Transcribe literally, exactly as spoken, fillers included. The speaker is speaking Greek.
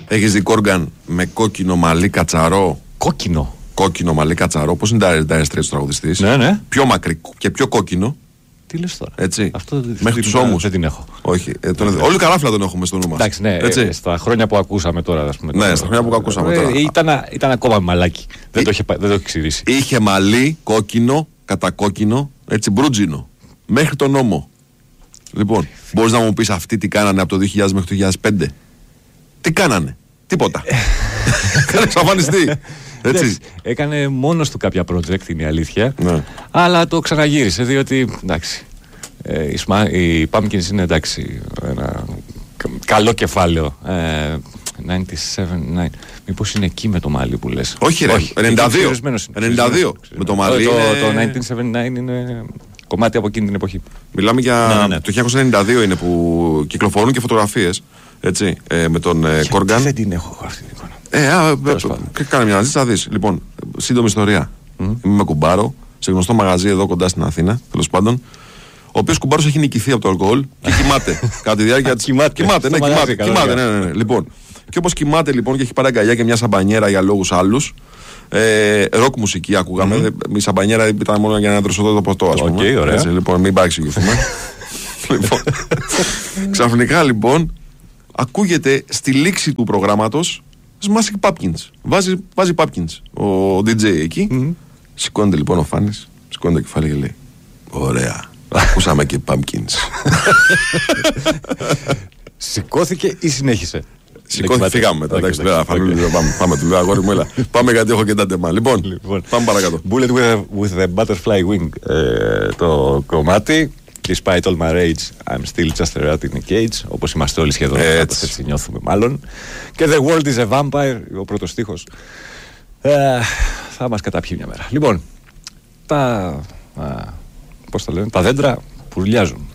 Έχεις δει Κόργαν με κόκκινο μαλλί κατσαρό? Κόκκινο. Κόκκινο μαλλί κατσαρό. Πώς είναι τα Dire Straits τραγουδιστής? Ναι, ναι. Πιο μακρύ και πιο κόκκινο. Τι λες τώρα? Έτσι. Αυτό μέχρι τους ώμους. Δεν την έχω. Όχι. Ε, τον... Όλοι καράφλα τον έχουμε στο νου μας. Εντάξει, ναι. Ε, στα χρόνια που ακούσαμε τώρα. Ας πούμε, ναι, τώρα, στα χρόνια που ακούσαμε τώρα. Ε, ήταν, ήταν ακόμα μαλάκι. Δεν, ε, το είχε, δεν το έχει ξηρίσει. Είχε μαλλί κόκκινο, κατακόκκινο, έτσι μπρούτζινο. Μέχρι τον ώμο. Λοιπόν, μπορείς να μου πεις αυτοί τι κάνανε από το δύο χιλιάδες μέχρι το δύο χιλιάδες πέντε? Τι κάνανε? Τίποτα. Κάνε εξαφανιστεί. Έτσι. Έκανε μόνος του κάποια project, είναι η αλήθεια. Ναι. Αλλά το ξαναγύρισε, διότι εντάξει, ε, οι Pumpkins είναι εντάξει, ένα καλό κεφάλαιο. ε, ενενήντα επτά, μήπως είναι εκεί με το μαλλί που λες? Όχι ρε, όχι, ενενήντα δύο, ενενήντα δύο με το μαλλί. Το, είναι... το χίλια εννιακόσια εβδομήντα εννέα είναι κομμάτι από εκείνη την εποχή. Μιλάμε για ναι, ναι. το χίλια εννιακόσια ενενήντα δύο είναι που κυκλοφορούν και φωτογραφίες, έτσι, ε, με τον ε, Κόργαν. Δεν την έχω αυτή την εικόνα. Ε, α, ε, κάνε μια ζήτηση, θα δεις. Λοιπόν, σύντομη ιστορία. Mm. Είμαι με κουμπάρο σε γνωστό μαγαζί εδώ κοντά στην Αθήνα, τέλος πάντων. Ο οποίος κουμπάρος έχει νικηθεί από το αλκοόλ και κοιμάται κατά τη διάρκεια της. Κοιμάται, κοιμάται, ναι, κοιμάται, κοιμάται, ναι, ναι, ναι. Λοιπόν, και όπως κοιμάται λοιπόν και έχει πάρει αγκαλιά και μια σαμπανιέρα για λόγους άλλους. Ε, ροκ μουσική ακούγαμε. Mm-hmm. Η σαμπανιέρα ήταν μόνο για να δροσοδώ το ποτό, ας πούμε. Okay, έτσι, λοιπόν, μην παρεξηγηθούμε. Λοιπόν, ξαφνικά λοιπόν ακούγεται στη λήξη του προγράμματος Smashing Pumpkins. Βάζει, βάζει Pumpkins ο ντι τζέι εκεί. Mm-hmm. Σηκώνεται λοιπόν ο Φάνης, σηκώνεται το κεφάλι και λέει: ωραία, ακούσαμε και Pumpkins. Σηκώθηκε ή συνέχισε? Σηκώθηκε, φύγαμε μετά. Εντάξει, βέβαια, πάμε, του λέω αγόρι μου, έλα. Πάμε γιατί έχω και τα τεμά. Λοιπόν, πάμε παρακάτω. Bullet with a butterfly wing, το κομμάτι. Despite all my rage, I'm still just a rat in a cage. Όπως είμαστε όλοι σχεδόν, έτσι, έτσι νιώθουμε μάλλον. Και The world is a vampire, ο πρώτος στίχος. Ε, θα μας καταπιεί μια μέρα. Λοιπόν, τα, α, πώς τα λένε, τα δέντρα πουρλιάζουν.